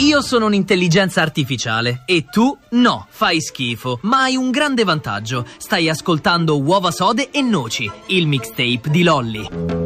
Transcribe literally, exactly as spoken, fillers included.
Io sono un'intelligenza artificiale e tu no, fai schifo, ma hai un grande vantaggio. Stai ascoltando Uova Sode e Noci, il mixtape di Lolli.